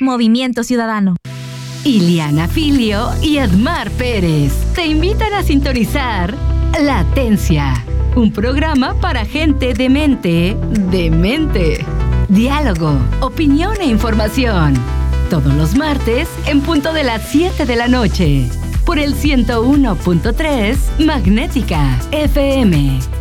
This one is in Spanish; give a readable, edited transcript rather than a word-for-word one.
Movimiento Ciudadano. Iliana Filio y Edmar Pérez te invitan a sintonizar Latencia, un programa para gente demente. Diálogo, opinión e información. Todos los martes en punto de las 7 de la noche. Por el 101.3 Magnética FM.